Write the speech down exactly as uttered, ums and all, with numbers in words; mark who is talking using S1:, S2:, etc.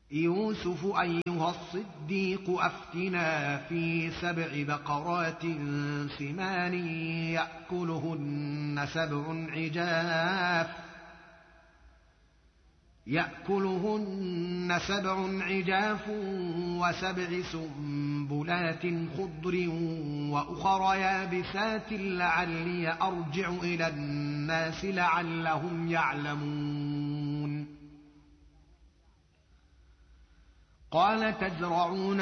S1: يوسف أيها الصديق أفتنا في سبع بقرات سمان يأكلهن سبع عجاف يأكلهن سبع عجاف وسبع سنبلات خضر وأخر يابسات لعلي أرجع إلى الناس لعلهم يعلمون قال تزرعون